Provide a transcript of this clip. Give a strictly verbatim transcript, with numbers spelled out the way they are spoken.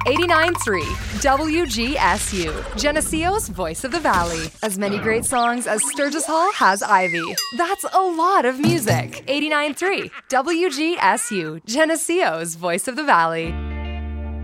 eighty-nine point three W G S U, Geneseo's Voice of the Valley. As many great songs as Sturgis Hall has Ivy. That's a lot of music. eighty-nine point three W G S U, Geneseo's Voice of the Valley.